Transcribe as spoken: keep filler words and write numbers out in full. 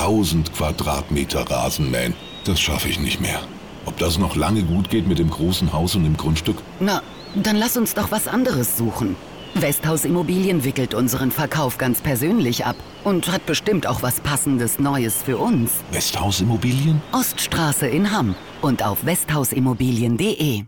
tausend Quadratmeter Rasenmähen. Das schaffe ich nicht mehr. Ob das noch lange gut geht mit dem großen Haus und dem Grundstück? Na, dann lass uns doch was anderes suchen. Westhaus Immobilien wickelt unseren Verkauf ganz persönlich ab und hat bestimmt auch was Passendes Neues für uns. Westhaus Immobilien? Oststraße in Hamm und auf westhausimmobilien punkt de.